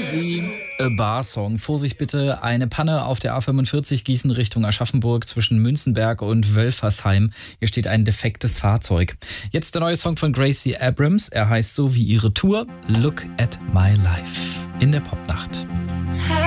Crazy, a Bar-Song. Vorsicht bitte, eine Panne auf der A45 Gießen Richtung Aschaffenburg zwischen Münzenberg und Wölfersheim. Hier steht ein defektes Fahrzeug. Jetzt der neue Song von Gracie Abrams. Er heißt so wie ihre Tour, Look at My Life in der Popnacht.